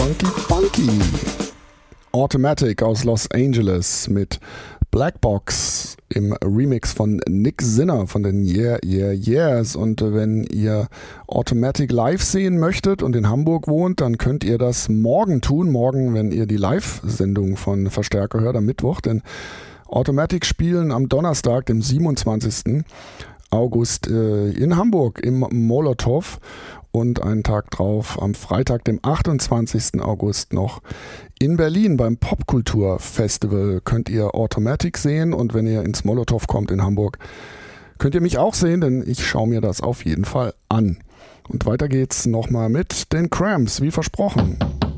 Funky Funky. Automatic aus Los Angeles mit Blackbox im Remix von Nick Sinner von den Yeah Yeah Yeahs. Und wenn ihr Automatic live sehen möchtet und in Hamburg wohnt, dann könnt ihr das morgen tun. Morgen, wenn ihr die Live-Sendung von Verstärker hört, am Mittwoch. Denn Automatic spielen am Donnerstag, dem 27. August in Hamburg im Molotow. Und einen Tag drauf, am Freitag, dem 28. August noch in Berlin beim Popkultur-Festival könnt ihr Automatic sehen. Und wenn ihr ins Molotow kommt in Hamburg, könnt ihr mich auch sehen, denn ich schaue mir das auf jeden Fall an. Und weiter geht's nochmal mit den Cramps, wie versprochen.